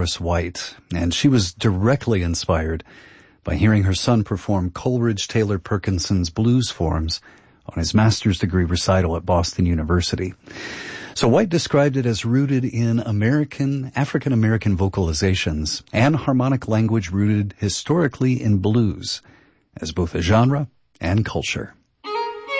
Doris White, and she was directly inspired by hearing her son perform Coleridge Taylor Perkinson's blues forms on his master's degree recital at Boston University. So White described it as rooted in African-American vocalizations and harmonic language rooted historically in blues as both a genre and culture.